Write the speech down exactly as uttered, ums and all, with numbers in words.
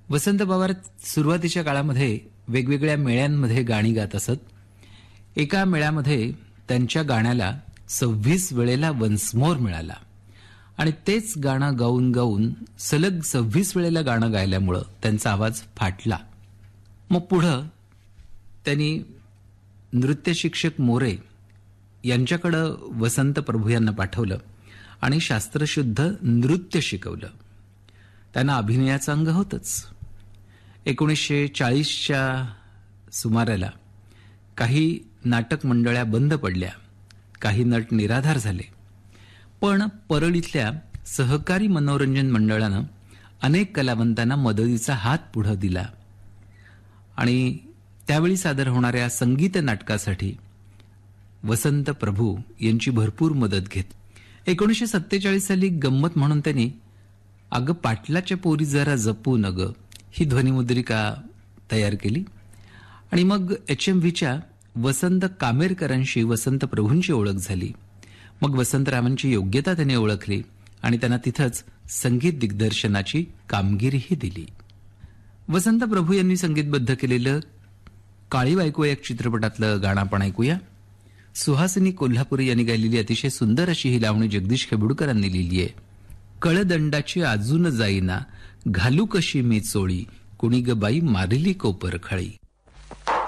वसंत पवार सुरुवातीच्या काळामध्ये वेगवेगळ्या मेळ्यांमध्ये गाणी गात असत. एका मेळ्यामध्ये त्यांच्या गाण्याला सव्वीस वेळेला वन्समोर मिळाला आणि तेच गाणं गाऊन गाऊन सलग सव्वीस वेळेला गाणं गायल्यामुळं त्यांचा आवाज फाटला. मग पुढं त्यांनी नृत्य शिक्षक मोरे यांच्याकडं वसंत प्रभू यांना पाठवलं आणि शास्त्रशुद्ध नृत्य शिकवलं. त्यांना अभिनयाचं अंग होतंच. एकोणीसशे चाळीसच्या सुमाराला काही नाटक मंडळ्या बंद पडल्या, काही नट निराधार झाले. पण परळीतल्या सहकारी मनोरंजन मंडळानं अनेक कलावंतांना मदतीचा हात पुढं दिला आणि त्यावेळी सादर होणाऱ्या संगीत नाटकासाठी वसंत प्रभू यांची भरपूर मदत घेत. एकोणीसशे सत्तेचाळीस साली गंमत म्हणून त्यांनी अगं पाटलाच्या पोरी जरा जपू नग ही ध्वनिमुद्रिका तयार केली आणि मग एच एम व्हीच्या वसंत कामेरकरांशी वसंत प्रभूंची ओळख झाली. मग वसंतरावांची योग्यता त्यांनी ओळखली आणि त्यांना तिथंच संगीत दिग्दर्शनाची कामगिरीही दिली. वसंत प्रभू यांनी संगीतबद्ध केलेलं काळी बायको या चित्रपटातलं गाणं आपण ऐकूया. सुहासिनी कोल्हापुरी यांनी गायलेली अतिशय सुंदर अशी ही लावणी जगदीश खेबुडकरांनी लिहिली आहे. कळदंडाची अजून जाईना घालू कशी मी चोळी, कुणी ग बाई मारिली कोपर खळी.